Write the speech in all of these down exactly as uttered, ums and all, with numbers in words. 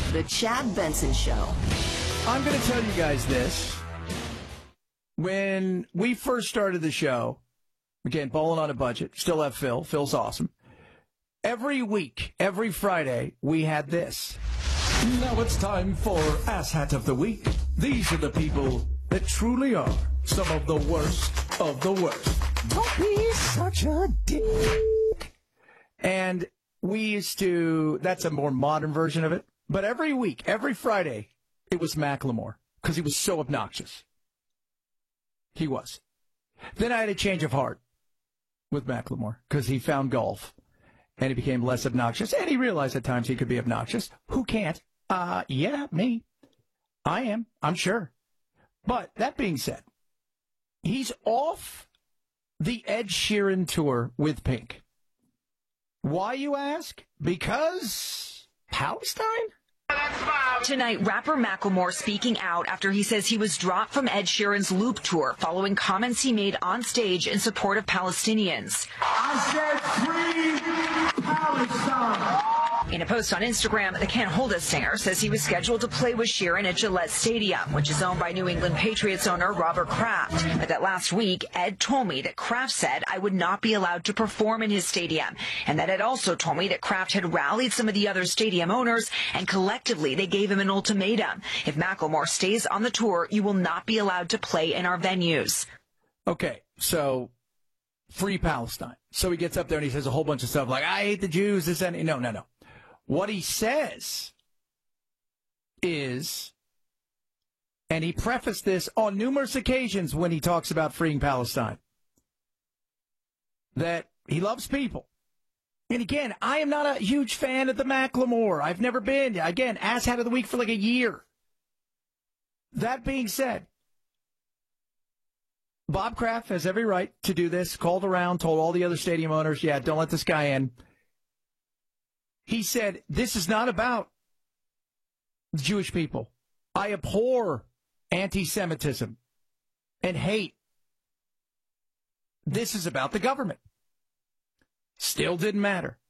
The Chad Benson Show. I'm going to tell you guys this. When we first started the show, again, bowling on a budget, still have Phil. Phil's awesome. Every week, every Friday, we had this. Now it's time for Ass Hat of the Week. These are the people that truly are some of the worst of the worst. Don't be such a dick. And we used to, that's a more modern version of it. But every week, every Friday, it was Macklemore because he was so obnoxious. He was. Then I had a change of heart with Macklemore because he found golf and he became less obnoxious. And he realized at times he could be obnoxious. Who can't? Uh, yeah, me. I am. I'm sure. But that being said, he's off the Ed Sheeran tour with Pink. Why, you ask? Because Palestine? Tonight, rapper Macklemore speaking out after he says he was dropped from Ed Sheeran's Loop tour following comments he made on stage in support of Palestinians. I said free Palestine. In a post on Instagram, the Can't Hold Us singer says he was scheduled to play with Sheeran at Gillette Stadium, which is owned by New England Patriots owner Robert Kraft. But that last week, Ed told me that Kraft said I would not be allowed to perform in his stadium, and that Ed also told me that Kraft had rallied some of the other stadium owners, and collectively they gave him an ultimatum. If Macklemore stays on the tour, you will not be allowed to play in our venues. Okay, so free Palestine. So he gets up there and he says a whole bunch of stuff like, I hate the Jews, this and no, no, no. What he says is, and he prefaced this on numerous occasions when he talks about freeing Palestine, that he loves people. And again, I am not a huge fan of the Macklemore. I've never been. Again, ass hat of the week for like a year. That being said, Bob Kraft has every right to do this, called around, told all the other stadium owners, yeah, don't let this guy in. He said, this is not about the Jewish people. I abhor anti-Semitism and hate. This is about the government. Still didn't matter.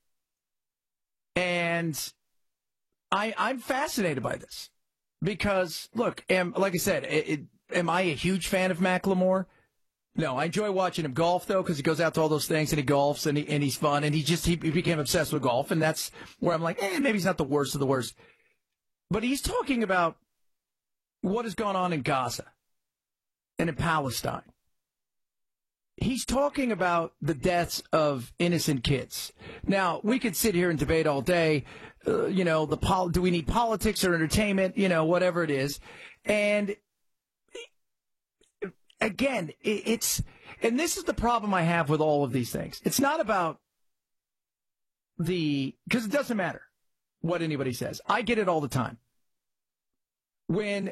And I, I'm fascinated by this because, look, am, like I said, it, it, am I a huge fan of Macklemore? No, I enjoy watching him golf, though, because he goes out to all those things and he golfs and, he, and he's fun. And he just he, he became obsessed with golf. And that's where I'm like, eh, maybe he's not the worst of the worst. But he's talking about what has gone on in Gaza and in Palestine. He's talking about the deaths of innocent kids. Now, we could sit here and debate all day, uh, you know, the pol- do we need politics or entertainment, you know, whatever it is. And again, it's, and this is the problem I have with all of these things. It's not about the, because it doesn't matter what anybody says. I get it all the time. When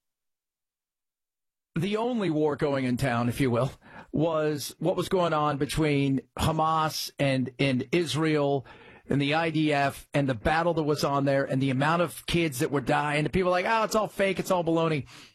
the only war going in town, if you will, was what was going on between Hamas and, and Israel and the I D F and the battle that was on there and the amount of kids that were dying. And people are like, oh, it's all fake, it's all baloney.